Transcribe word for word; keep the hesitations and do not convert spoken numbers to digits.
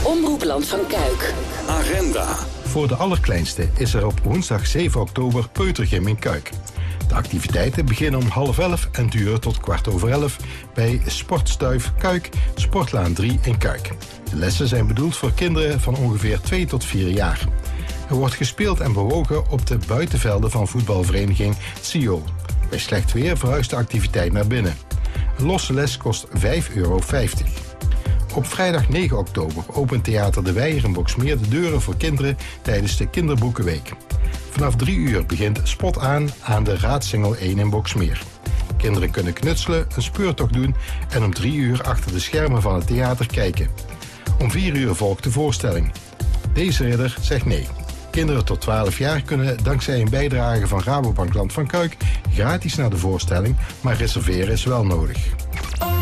Omroep Land van Kuik. Agenda. Voor de allerkleinste is er op woensdag zeven oktober Peutergym in Kuik. De activiteiten beginnen om half elf en duren tot kwart over elf bij Sportstuif Kuik, Sportlaan drie in Kuik. De lessen zijn bedoeld voor kinderen van ongeveer twee tot vier jaar. Er wordt gespeeld en bewogen op de buitenvelden van voetbalvereniging C I O. Bij slecht weer verhuist de activiteit naar binnen. Een losse les kost vijf euro vijftig. Op vrijdag negen oktober opent Theater De Weijer in Boxmeer de deuren voor kinderen tijdens de Kinderboekenweek. Vanaf drie uur begint Spot aan aan de Raadsingel één in Boxmeer. Kinderen kunnen knutselen, een speurtocht doen en om drie uur achter de schermen van het theater kijken. Om vier uur volgt de voorstelling. Deze ridder zegt nee. Kinderen tot twaalf jaar kunnen dankzij een bijdrage van Rabobank Land van Kuik gratis naar de voorstelling, maar reserveren is wel nodig.